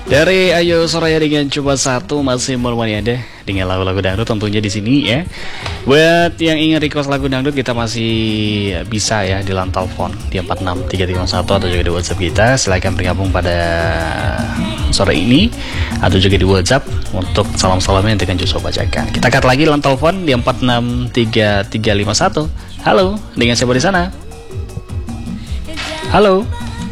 Dari Ayo Soraya dengan coba satu masih menemani Anda dengan lagu-lagu dangdut tentunya di sini ya. Buat yang ingin request lagu dangdut kita masih bisa ya di line telepon di 46331 atau juga di WhatsApp kita. Silahkan bergabung pada sore ini atau juga di WhatsApp untuk salam-salamnya nanti akan Joshua bacakan. Kita angkat lagi line telepon di 46331. Halo, dengan siapa di sana? Halo.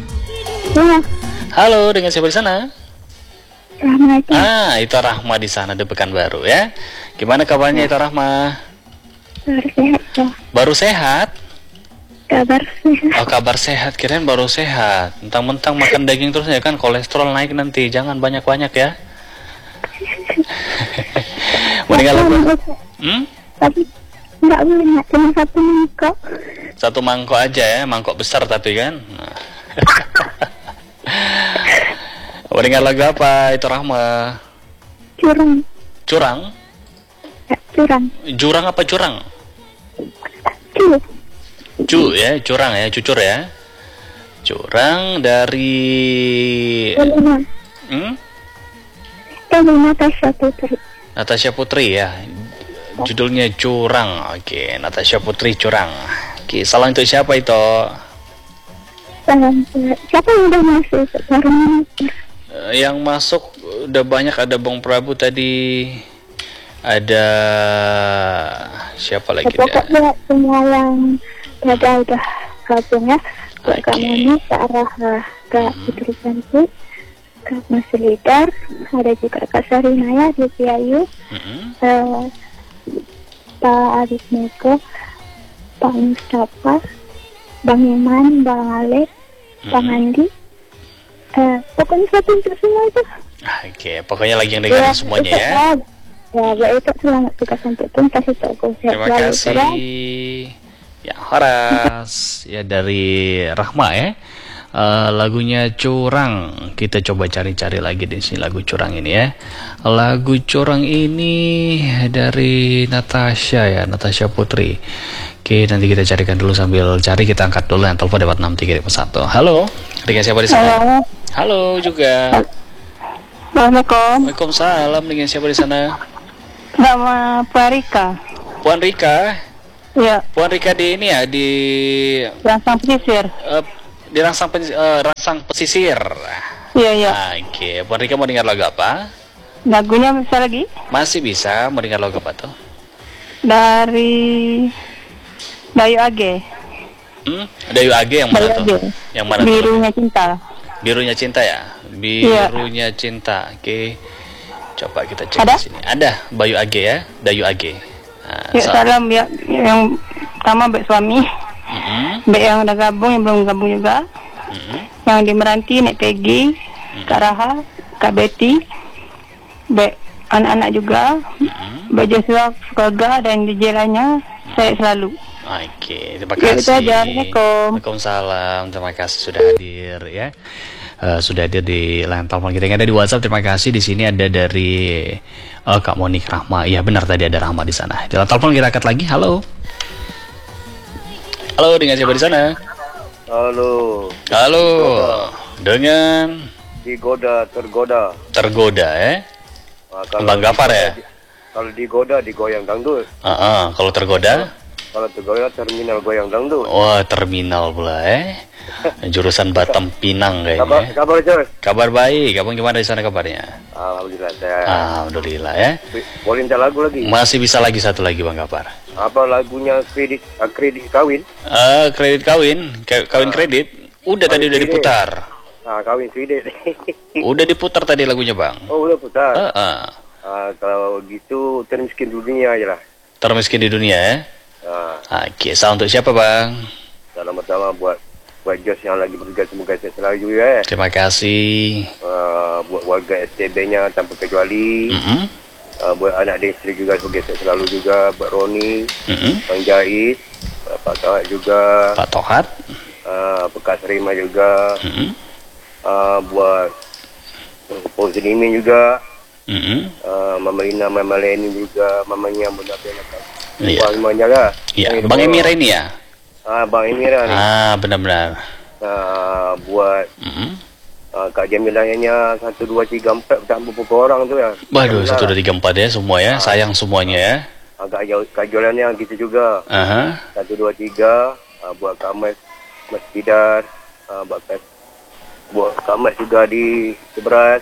Halo, dengan siapa di sana? Rahma. Itu Rahma di sana di Pekanbaru ya. Gimana kabarnya itu Rahma? Baru sehat toh. Baru sehat? Kabar sehat. Oh, kabar sehat, kirain baru sehat. Mentang-mentang makan daging terus ya kan kolesterol naik nanti. Jangan banyak-banyak ya. Mendingan lagu. Tapi nggak banyak, cuma satu mangkok. Satu mangkok aja ya, mangkok besar tapi kan. Mendingan lagu apa itu Rahma? Curang. Curang? Ya, curang. Jurang apa curang? Cu ya, curang ya, cucur ya. Curang dari Natasha Putri. Natasha Putri ya. Judulnya Curang. Oke, Natasha Putri Curang. Oke, salam untuk siapa itu? Salam. Siapa yang udah masuk? Yang masuk udah banyak, ada Bang Prabu tadi. Ada siapa lagi? Pokoknya semua yang udah gabung ya. Kak Moni, Kak Raha, Kak Putri Cantik, Kak Mas Lidar, ada juga Kak Sarinaya, Diti Ayu, Pak Adit Meko, Pak Mustafa, Bang Iman, Bang Alek, Bang Andi. Pokoknya satu untuk semua itu. Oke, pokoknya lagi yang dengerin semuanya ya. Ya, itu selamat tugas sampai tuntas itu aku. Terima kasih. Ya, Horas ya dari Rahma ya. Lagunya Curang. Kita coba cari-cari lagi di sini lagu Curang ini ya. Lagu Curang ini dari Natasha ya, Natasha Putri. Oke, nanti kita carikan dulu, sambil cari kita angkat dulu yang telepon dapat 631. Halo, dengan siapa di sana? Halo juga. Assalamualaikum. Waalaikumsalam, dengan siapa di sana? Nama Puan Rika. Puan Rika? Ya. Puan Rika di ini ya, di Rangsang Pesisir. Di Rangsang Pesisir. Iya, iya. Oke, Puan Rika mau dengar lagu apa? Lagunya bisa lagi? Masih bisa, mau dengar lagu apa tuh? Dari Dayu Age. Dayu Age yang mana tuh? Yang mana? Birunya Cinta. Birunya Cinta ya? Birunya Cinta. Oke. Coba kita cek di sini. Ada Bayu Age ya? Dayu Age. Ya, salam ya, yang pertama Mbak suami. Mbak yang udah gabung, yang belum gabung juga. Yang di Meranti, Nek Peggy, Kak Raha, Kak Betty, Mbak anak-anak juga, Mbak Joshua Sukaga dan di jalannya saya selalu. Oke, terima kasih. Waalaikumsalam. Terima kasih sudah hadir ya. Sudah hadir di line telepon kita yang ada di WhatsApp. Terima kasih. Di sini ada dari Kak Moni Rahma. Iya benar, tadi ada Rahma di sana. Di line telepon kita angkat lagi. Halo. Halo, dengan siapa di sana? Halo. Halo. Dengan tergoda. Tergoda ya. Bang Gafar ya. Kalau digoda digoyang dangdut. Kalau tergoda? Kalau tergoda terminal goyang dangdut. Wah, terminal pula jurusan Batam Pinang kayaknya. Kabar Jos? Kabar baik. Kamu gimana di sana kabarnya? Alhamdulillah sehat. Alhamdulillah ya. Boleh minta lagu lagi? Masih bisa lagi satu lagi Bang Gafar. Apa lagunya kredit kawin? Kredit kawin kredit. Udah tadi udah diputar. Kawin kredit. Udah diputar tadi lagunya Bang. Oh udah putar. Kalau gitu termiskin dunia aja lah. Termiskin di dunia ya. Oke, salam untuk siapa Bang? Salam pertama buat Jos yang lagi bertugas, semoga sehat selalu ya. Terima kasih. Buat warga STB-nya tanpa kecuali. Buat anak dan isteri juga semoga sehat selalu juga. Buat Roni, Bang Jahit, Pak Tohat juga. Pak Tohat. Bekas Rima juga. Buat Posin Imin juga. Mama Lina, Mama Leni juga, mamanya Bunda Pianaka. Iya. Bang Jaga. Iya, Bang Emira ini ya? Bang Emira nih. Benar-benar. Buat Kak Jamilahnya 1, 2, 3, 4 tak berapa orang tu ya. Waduh, 1, 2, 3, 4 ya semua ya. Sayang semuanya ya. Kak Jolannya gitu juga. 1, 2, 3 buat Kak Mas Tidar, buat Kak Mas juga di Seberas.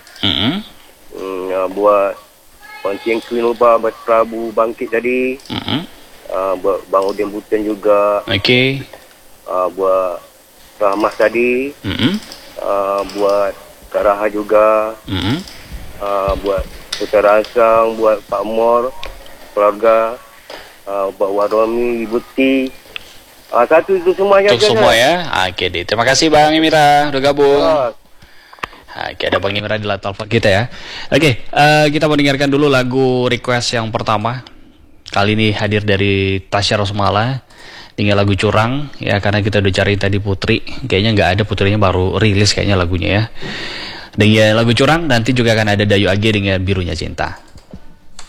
Buat Ponceng Queen Ubah, Bas Prabu Bangkit tadi. Buat Bang Udin Buton juga. Okey. Buat Rahmat tadi. Buat Kak Raha juga. Buat Putera Asang, buat Pak Mor, keluarga, buat Waromi, Ibu Ti. Satu itu semuanya. Untuk semua ya. Oke deh. Terima kasih Bang Imira udah gabung. Oke, ada Bang Imira di telepon kita ya. Oke, kita mau dengarkan dulu lagu request yang pertama. Kali ini hadir dari Tasya Rosmala dengan lagu Curang ya, karena kita udah cari tadi Putri, kayaknya nggak ada, Putrinya baru rilis kayaknya lagunya ya. Dengan lagu Curang, nanti juga akan ada Dayu Age dengan Birunya Cinta.